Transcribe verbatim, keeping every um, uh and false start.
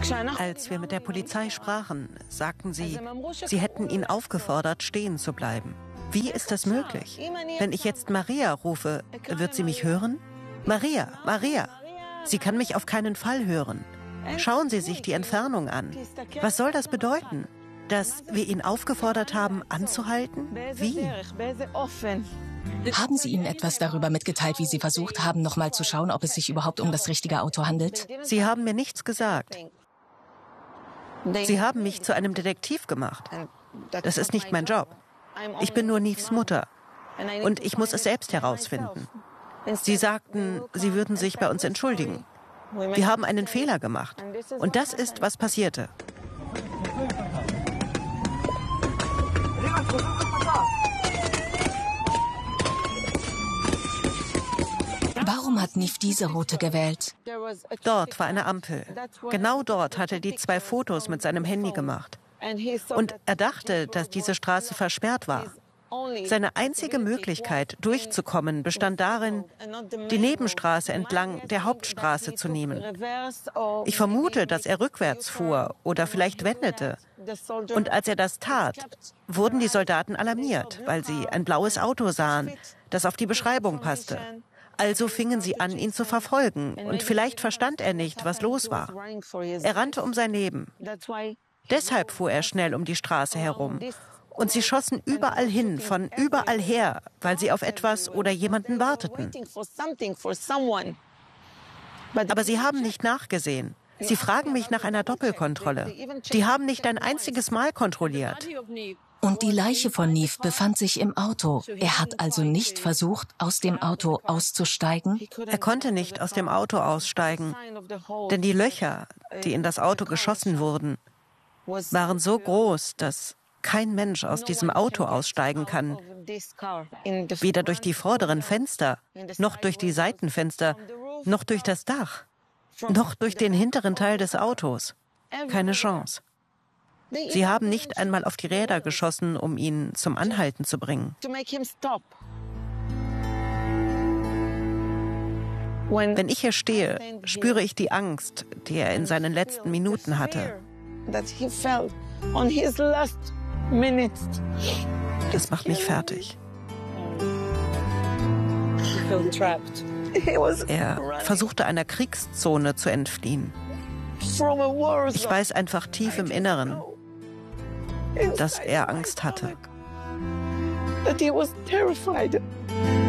Als wir mit der Polizei sprachen, sagten sie, sie hätten ihn aufgefordert, stehen zu bleiben. Wie ist das möglich? Wenn ich jetzt Maria rufe, wird sie mich hören? Maria, Maria! Sie kann mich auf keinen Fall hören. Schauen Sie sich die Entfernung an. Was soll das bedeuten? Dass wir ihn aufgefordert haben, anzuhalten? Wie? Haben Sie Ihnen etwas darüber mitgeteilt, wie Sie versucht haben, nochmal zu schauen, ob es sich überhaupt um das richtige Auto handelt? Sie haben mir nichts gesagt. Sie haben mich zu einem Detektiv gemacht. Das ist nicht mein Job. Ich bin nur Neves Mutter. Und ich muss es selbst herausfinden. Sie sagten, Sie würden sich bei uns entschuldigen. Wir haben einen Fehler gemacht. Und das ist, was passierte. Warum hat Neve diese Route gewählt? Dort war eine Ampel. Genau dort hat er die zwei Fotos mit seinem Handy gemacht. Und er dachte, dass diese Straße versperrt war. Seine einzige Möglichkeit, durchzukommen, bestand darin, die Nebenstraße entlang der Hauptstraße zu nehmen. Ich vermute, dass er rückwärts fuhr oder vielleicht wendete. Und als er das tat, wurden die Soldaten alarmiert, weil sie ein blaues Auto sahen, das auf die Beschreibung passte. Also fingen sie an, ihn zu verfolgen. Und vielleicht verstand er nicht, was los war. Er rannte um sein Leben. Deshalb fuhr er schnell um die Straße herum. Und sie schossen überall hin, von überall her, weil sie auf etwas oder jemanden warteten. Aber sie haben nicht nachgesehen. Sie fragen mich nach einer Doppelkontrolle. Die haben nicht ein einziges Mal kontrolliert. Und die Leiche von Neve befand sich im Auto. Er hat also nicht versucht, aus dem Auto auszusteigen? Er konnte nicht aus dem Auto aussteigen, denn die Löcher, die in das Auto geschossen wurden, waren so groß, dass kein Mensch aus diesem Auto aussteigen kann. Weder durch die vorderen Fenster, noch durch die Seitenfenster, noch durch das Dach, noch durch den hinteren Teil des Autos. Keine Chance. Sie haben nicht einmal auf die Räder geschossen, um ihn zum Anhalten zu bringen. Wenn ich hier stehe, spüre ich die Angst, die er in seinen letzten Minuten hatte. Das macht mich fertig. Er versuchte einer Kriegszone zu entfliehen. Ich weiß einfach tief im Inneren, dass er Angst hatte. That he was terrified.